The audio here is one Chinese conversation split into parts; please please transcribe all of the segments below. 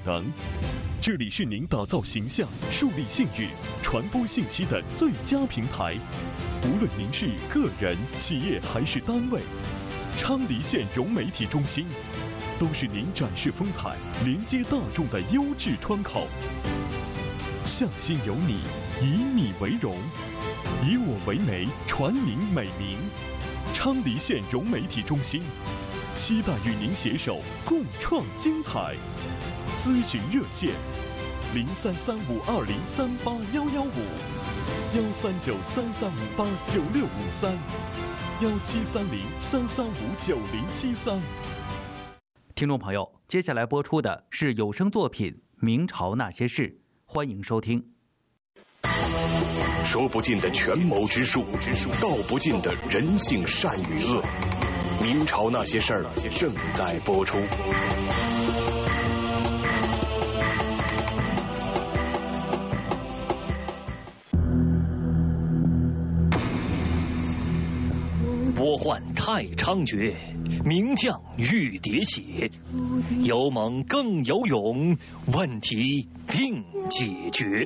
能。这里是您打造形象、树立信誉、传播信息的最佳平台。无论您是个人、企业还是单位，昌黎县融媒体中心都是您展示风采、连接大众的优质窗口。向心有你，以你为荣，以我为媒，传您美名。昌黎县融媒体中心期待与您携手共创精彩。咨询热线：033520381155，1393389653，1730335973。 听众朋友，接下来播出的是有声作品《明朝那些事》，欢迎收听。 说不尽的权谋之术，道不尽的人性善与恶。明朝那些事儿正在播出。 倭患太猖獗，名将欲喋血。有猛更有勇，问题定解决。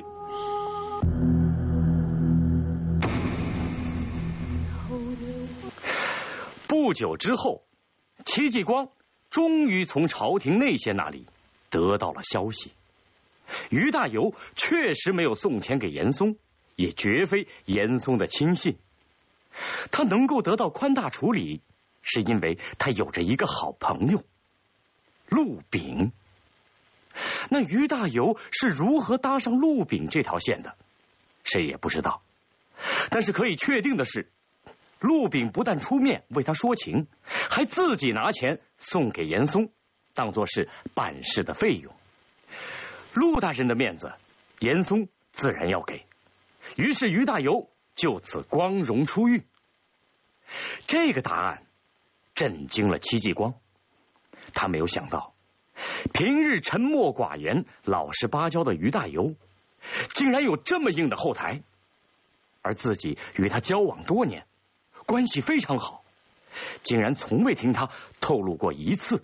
不久之后，戚继光终于从朝廷内线那里得到了消息，于大猷确实没有送钱给严嵩，也绝非严嵩的亲信。他能够得到宽大处理，是因为他有着一个好朋友陆炳。那于大猷是如何搭上陆炳这条线的，谁也不知道。但是可以确定的是，陆炳不但出面为他说情，还自己拿钱送给严嵩，当作是办事的费用。陆大人的面子，严嵩自然要给。于是于大猷就此光荣出狱。这个答案震惊了戚继光，他没有想到，平日沉默寡言、老实巴交的于大猷，竟然有这么硬的后台，而自己与他交往多年，关系非常好，竟然从未听他透露过一次。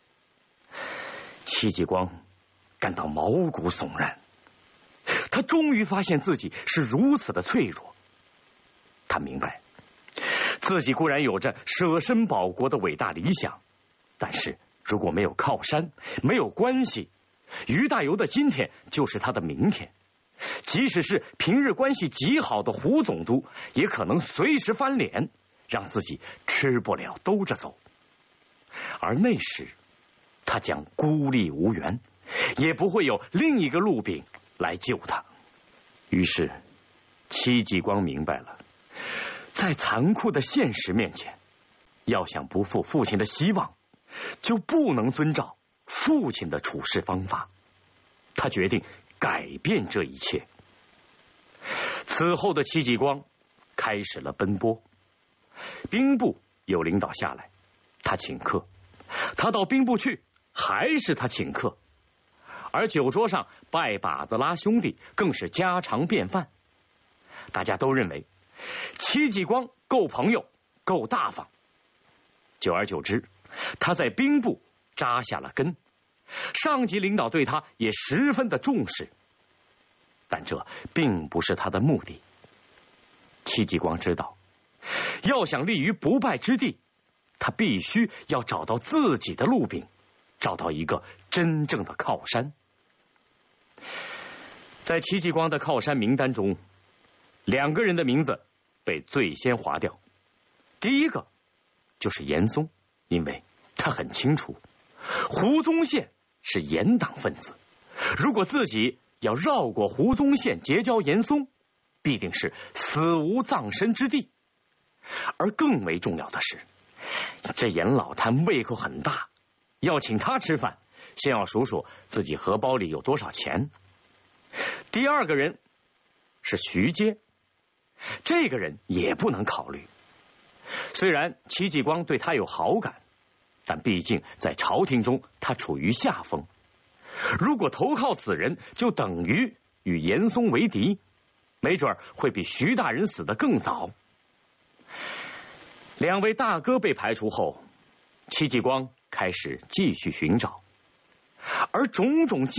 戚继光感到毛骨悚然，他终于发现自己是如此的脆弱。他明白，自己固然有着舍身保国的伟大理想，但是如果没有靠山，没有关系，于大猷的今天就是他的明天。即使是平日关系极好的胡总督，也可能随时翻脸，让自己吃不了兜着走。而那时他将孤立无援，也不会有另一个陆炳来救他。于是戚继光明白了，在残酷的现实面前，要想不负父亲的希望，就不能遵照父亲的处事方法。他决定改变这一切。此后的戚继光开始了奔波，兵部有领导下来，他请客；他到兵部去，还是他请客。而酒桌上拜把子拉兄弟更是家常便饭。大家都认为戚继光够朋友，够大方。久而久之，他在兵部扎下了根，上级领导对他也十分的重视。但这并不是他的目的。戚继光知道，要想立于不败之地，他必须要找到自己的陆炳，找到一个真正的靠山。在戚继光的靠山名单中，2个人的名字被最先划掉。第一个就是严嵩，因为他很清楚胡宗宪是严党分子，如果自己要绕过胡宗宪结交严嵩，必定是死无葬身之地。而更为重要的是，这严老贪胃口很大，要请他吃饭，先要数数自己荷包里有多少钱。第二个人是徐阶，这个人也不能考虑。虽然戚继光对他有好感，但毕竟在朝廷中他处于下风，如果投靠此人，就等于与严嵩为敌，没准会比徐大人死得更早。2位大哥被排除后，戚继光开始继续寻找，而种种